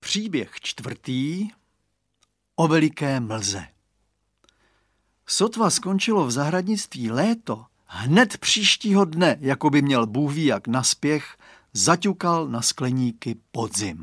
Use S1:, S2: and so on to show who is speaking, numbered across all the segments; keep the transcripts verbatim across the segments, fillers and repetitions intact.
S1: Příběh čtvrtý o veliké mlze. Sotva skončilo v zahradnictví léto, hned příštího dne, jako by měl Bůh ví jak naspěch, zaťukal na skleníky podzim.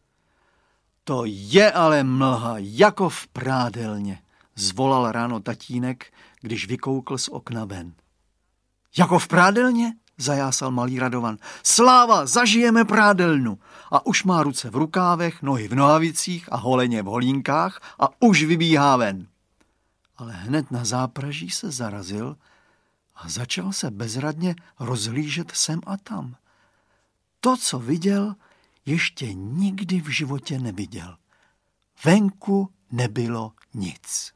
S1: To je ale mlha, jako v prádelně, zvolal ráno tatínek, když vykoukl z okna ven. Jako v prádelně? Zajásal malý Radovan. Sláva, zažijeme prádelnu. A už má ruce v rukávech, nohy v nohavicích a holeně v holínkách a už vybíhá ven. Ale hned na zápraží se zarazil a začal se bezradně rozhlížet sem a tam. To, co viděl, ještě nikdy v životě neviděl. Venku nebylo nic.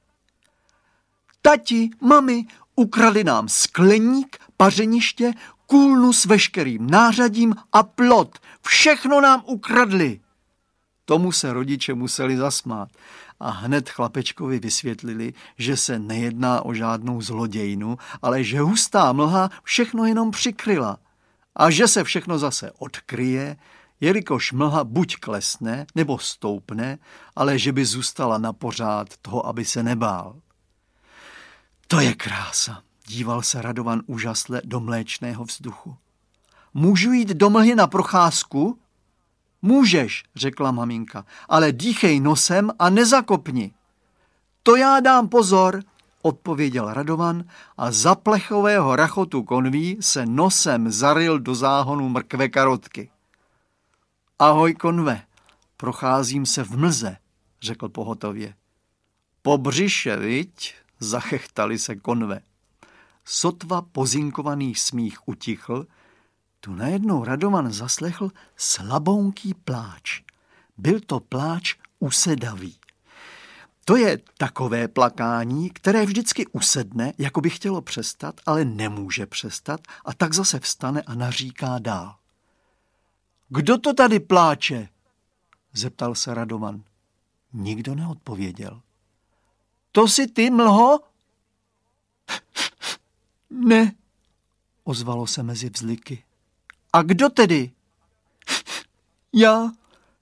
S1: Tati, mami, ukradli nám skleník, pařeniště, kůlnu s veškerým nářadím a plot. Všechno nám ukradli. Tomu se rodiče museli zasmát a hned chlapečkovi vysvětlili, že se nejedná o žádnou zlodějnu, ale že hustá mlha všechno jenom přikryla a že se všechno zase odkryje, jelikož mlha buď klesne nebo stoupne, ale že by zůstala na pořád toho, aby se nebál. To je krása, díval se Radovan úžasle do mléčného vzduchu. Můžu jít do mlhy na procházku? Můžeš, řekla maminka, ale dýchej nosem a nezakopni. To já dám pozor, odpověděl Radovan a za plechového rachotu konví se nosem zaryl do záhonu mrkve karotky. Ahoj, konve, procházím se v mlze, řekl pohotově. Po břiše, viď? Zachechtali se konve. Sotva pozinkovaný smích utichl, tu najednou Radovan zaslechl slabounký pláč. Byl to pláč usedavý. To je takové plakání, které vždycky usedne, jako by chtělo přestat, ale nemůže přestat a tak zase vstane a naříká dál. Kdo to tady pláče? Zeptal se Radovan. Nikdo neodpověděl. To jsi ty, mlho? Ne, ozvalo se mezi vzliky. A kdo tedy? Já,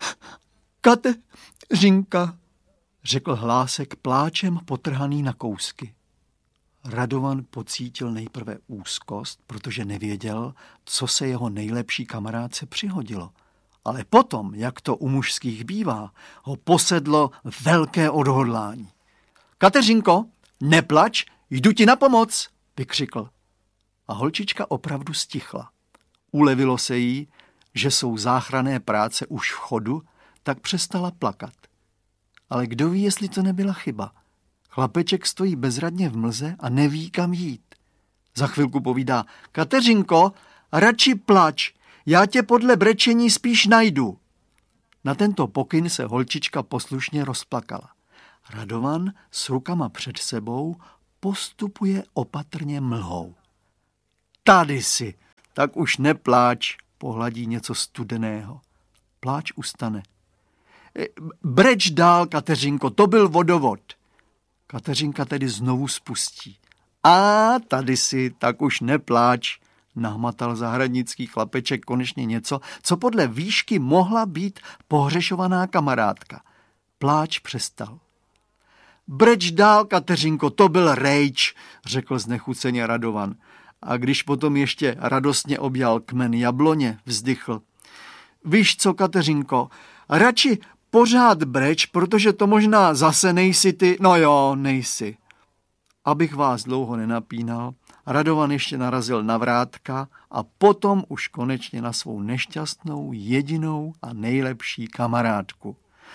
S1: Kateřinka, řekl hlásek pláčem potrhaný na kousky. Radovan pocítil nejprve úzkost, protože nevěděl, co se jeho nejlepší kamarádce přihodilo. Ale potom, jak to u mužských bývá, ho posedlo velké odhodlání. Kateřinko, neplač, jdu ti na pomoc, vykřikl. A holčička opravdu stichla. Ulevilo se jí, že jsou záchranné práce už v chodu, tak přestala plakat. Ale kdo ví, jestli to nebyla chyba. Chlapeček stojí bezradně v mlze a neví, kam jít. Za chvilku povídá, Kateřinko, radši plač, já tě podle brečení spíš najdu. Na tento pokyn se holčička poslušně rozplakala. Radovan s rukama před sebou postupuje opatrně mlhou. Tady si, tak už nepláč, pohladí něco studeného. Pláč ustane. Breč dál, Kateřinko, to byl vodovod. Kateřinka tedy znovu spustí. A tady si, tak už nepláč, nahmatal zahradnický chlapeček konečně něco, co podle výšky mohla být pohřešovaná kamarádka. Pláč přestal. Breč dál, Kateřinko, to byl rejč, řekl znechuceně Radovan. A když potom ještě radostně objal kmen jabloně, vzdychl. Víš co, Kateřinko, radši pořád breč, protože to možná zase nejsi ty, no jo, nejsi. Abych vás dlouho nenapínal, Radovan ještě narazil na vrátka a potom už konečně na svou nešťastnou, jedinou a nejlepší kamarádku.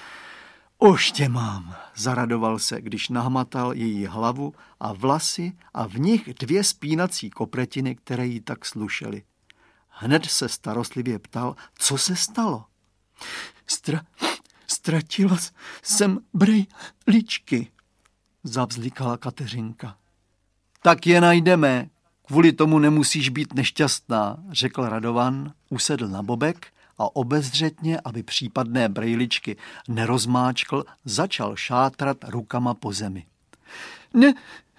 S1: Už tě mám, zaradoval se, když nahmatal její hlavu a vlasy a v nich dvě spínací kopretiny, které jí tak slušely. Hned se starostlivě ptal, co se stalo. Stra, ztratila jsem brejličky, zavzlikala Kateřinka. Tak je najdeme, kvůli tomu nemusíš být nešťastná, řekl Radovan, usedl na bobek a obezřetně, aby případné brejličky nerozmáčkl, začal šátrat rukama po zemi. Ne,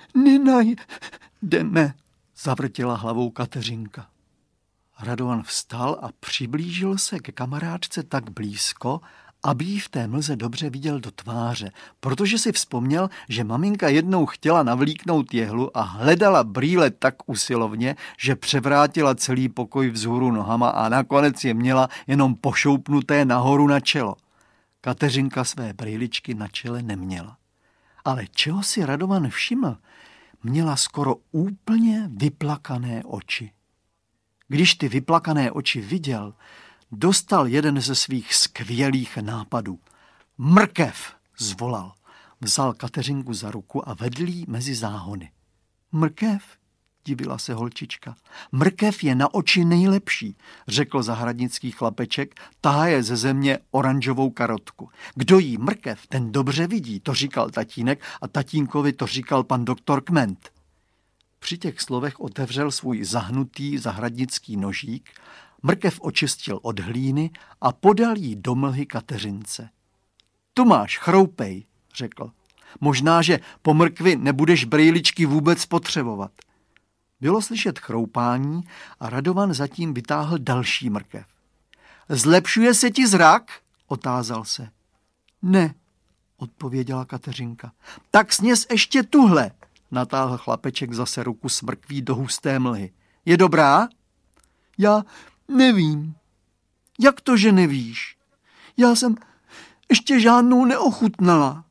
S1: nenajdeme, zavrtěla hlavou Kateřinka. Radovan vstal a přiblížil se ke kamarádce tak blízko, aby jí v té mlze dobře viděl do tváře, protože si vzpomněl, že maminka jednou chtěla navlíknout jehlu a hledala brýle tak usilovně, že převrátila celý pokoj vzhůru nohama a nakonec je měla jenom pošoupnuté nahoru na čelo. Kateřinka své brýličky na čele neměla. Ale čeho si Radovan všiml, měla skoro úplně vyplakané oči. Když ty vyplakané oči viděl, dostal jeden ze svých skvělých nápadů. Mrkev, zvolal. Vzal Kateřinku za ruku a vedl jí mezi záhony. Mrkev, divila se holčička. Mrkev je na oči nejlepší, řekl zahradnický chlapeček, tahaje ze země oranžovou karotku. Kdo jí mrkev, ten dobře vidí, to říkal tatínek a tatínkovi to říkal pan doktor Kment. Při těch slovech otevřel svůj zahnutý zahradnický nožík, mrkev očistil od hlíny a podal jí do mlhy Kateřince. Tu máš, chroupej, řekl. Možná, že po mrkvi nebudeš brýličky vůbec potřebovat. Bylo slyšet chroupání a Radovan zatím vytáhl další mrkev. Zlepšuje se ti zrak? Otázal se. Ne, odpověděla Kateřinka. Tak sněz ještě tuhle, natáhl chlapeček zase ruku s mrkví do husté mlhy. Je dobrá? Já nevím. Jak to, že nevíš? Já jsem ještě žádnou neochutnala.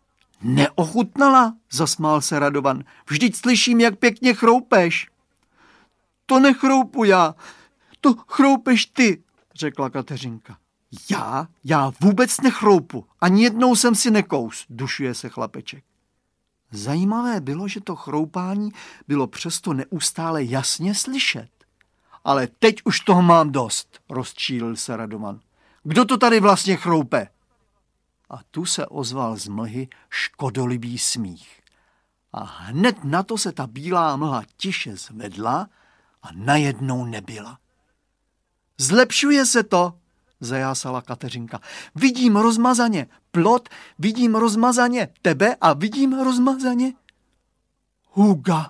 S1: Neochutnala? Zasmál se Radovan. Vždyť slyším, jak pěkně chroupeš. To nechroupu já, to chroupeš ty, řekla Kateřinka. Já? Já vůbec nechroupu. Ani jednou jsem si nekous, dušuje se chlapeček. Zajímavé bylo, že to chroupání bylo přesto neustále jasně slyšet. Ale teď už toho mám dost, rozčílil se Radovan. Kdo to tady vlastně chroupe? A tu se ozval z mlhy škodolibý smích. A hned na to se ta bílá mlha tiše zvedla a najednou nebyla. Zlepšuje se to, zajásala Kateřinka. Vidím rozmazaně plot, vidím rozmazaně tebe a vidím rozmazaně Huga.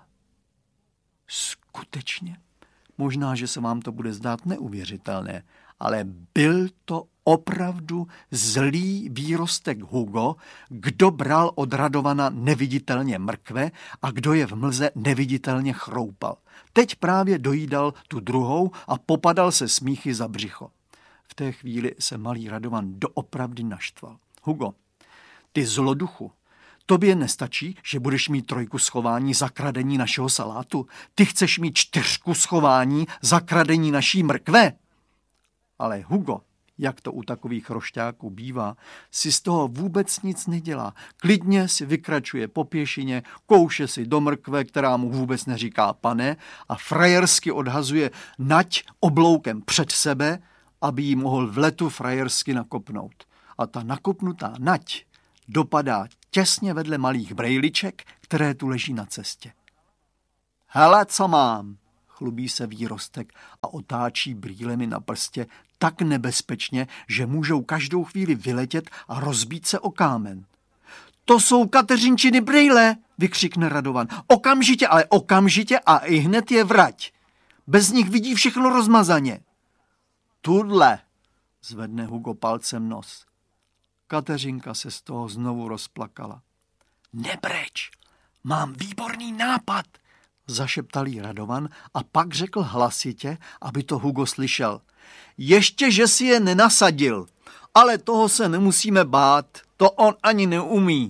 S1: Skutečně. Možná, že se vám to bude zdát neuvěřitelné, ale byl to opravdu zlý výrostek Hugo, kdo bral od Radovana neviditelně mrkve a kdo je v mlze neviditelně chroupal. Teď právě dojídal tu druhou a popadal se smíchy za břicho. V té chvíli se malý Radovan doopravdy naštval. Hugo, ty zloduchu, tobě nestačí, že budeš mít trojku schování za kradení našeho salátu? Ty chceš mít čtyřku schování za kradení naší mrkve? Ale Hugo, jak to u takových rošťáků bývá, si z toho vůbec nic nedělá. Klidně si vykračuje po pěšině, kouše si do mrkve, která mu vůbec neříká pane, a frajersky odhazuje nať obloukem před sebe, aby jí mohl v letu frajersky nakopnout. A ta nakopnutá nať dopadá těsně vedle malých brejliček, které tu leží na cestě. Hele, co mám, chlubí se výrostek a otáčí brýlemi na prstě tak nebezpečně, že můžou každou chvíli vyletět a rozbít se o kámen. To jsou Kateřinčiny brýle, vykřikne Radovan. Okamžitě, ale okamžitě a i hned je vrať. Bez nich vidí všechno rozmazaně. Tudle, zvedne Hugo palcem nos. Kateřinka se z toho znovu rozplakala. Nebreč, mám výborný nápad, zašeptal jí Radovan a pak řekl hlasitě, aby to Hugo slyšel. Ještě, že si je nenasadil, ale toho se nemusíme bát, to on ani neumí.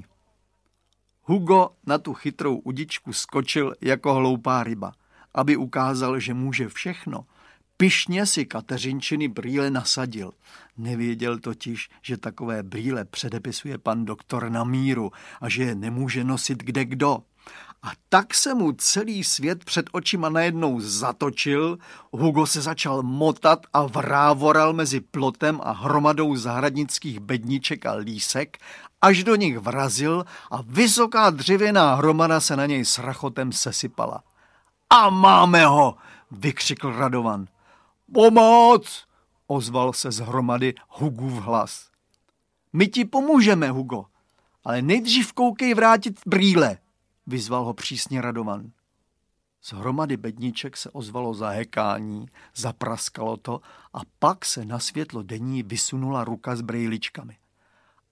S1: Hugo na tu chytrou udičku skočil jako hloupá ryba, aby ukázal, že může všechno. Pyšně si Kateřinčiny brýle nasadil. Nevěděl totiž, že takové brýle předepisuje pan doktor na míru a že je nemůže nosit kde kdo. A tak se mu celý svět před očima najednou zatočil, Hugo se začal motat a vrávoral mezi plotem a hromadou zahradnických bedniček a lísek, až do nich vrazil a vysoká dřevěná hromada se na něj s rachotem sesypala. A máme ho, vykřikl Radovan. Pomoc, ozval se z hromady Hugův hlas. My ti pomůžeme, Hugo, ale nejdřív koukej vrátit brýle, vyzval ho přísně Radovan. Z hromady bedniček se ozvalo zahekání, zapraskalo to a pak se na světlo denní vysunula ruka s brejličkami.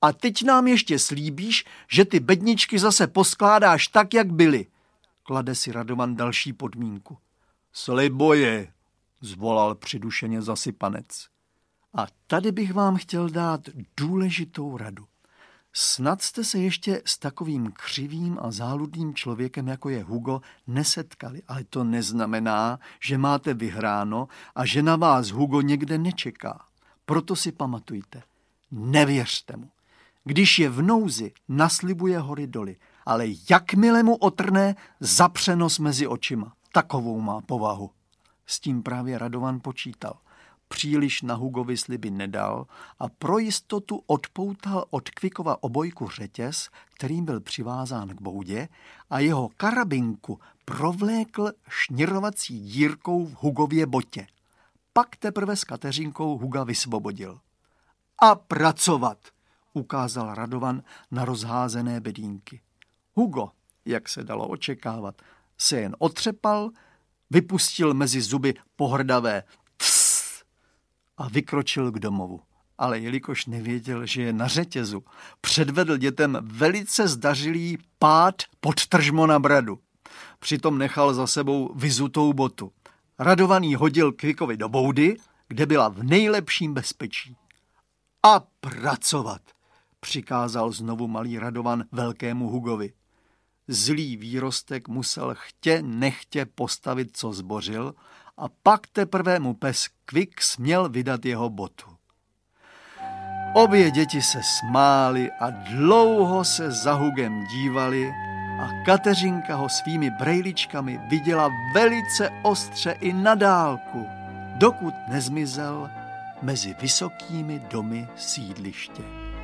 S1: A teď nám ještě slíbíš, že ty bedničky zase poskládáš tak, jak byly. Klade si Radovan další podmínku. Slibuji, zvolal přidušeně zasypanec. A tady bych vám chtěl dát důležitou radu. Snad jste se ještě s takovým křivým a záludným člověkem, jako je Hugo, nesetkali, ale to neznamená, že máte vyhráno a že na vás Hugo někde nečeká. Proto si pamatujte, nevěřte mu. Když je v nouzi, naslibuje hory doly, ale jakmile mu otrne, zapře nos mezi očima. Takovou má povahu. S tím právě Radovan počítal. Příliš na Hugovi sliby nedal a pro jistotu odpoutal od Kvikova obojku řetěz, kterým byl přivázán k boudě, a jeho karabinku provlékl šněrovací dírkou v Hugově botě. Pak teprve s Kateřinkou Huga vysvobodil. A pracovat, ukázal Radovan na rozházené bedínky. Hugo, jak se dalo očekávat, se jen otřepal, vypustil mezi zuby pohrdavé ts a vykročil k domovu. Ale jelikož nevěděl, že je na řetězu, předvedl dětem velice zdařilý pád podtržmo na bradu. Přitom nechal za sebou vyzutou botu. Radovan ji hodil Kvikovi do boudy, kde byla v nejlepším bezpečí. A pracovat, přikázal znovu malý Radovan velkému Hugovi. Zlý výrostek musel chtě nechtě postavit, co zbořil, a pak teprve mu pes Kvik směl vydat jeho botu. Obě děti se smály a dlouho se za Hugem dívali a Kateřinka ho svými brejličkami viděla velice ostře i na dálku, dokud nezmizel mezi vysokými domy sídliště.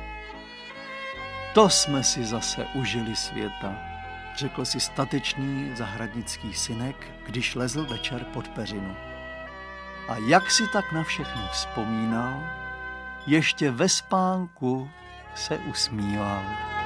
S1: To jsme si zase užili světa, řekl si statečný zahradnický synek, když lezl večer pod peřinu. A jak si tak na všechno vzpomínal, ještě ve spánku se usmíval.